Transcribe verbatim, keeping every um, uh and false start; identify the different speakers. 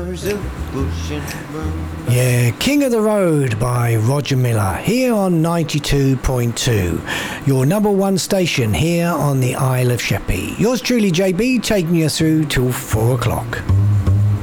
Speaker 1: flowers of bush and broom.
Speaker 2: Yeah, King of the Road by Roger Miller, here on ninety-two point two, your number one station here on the Isle of Sheppey. Yours truly, J B, taking you through till four o'clock.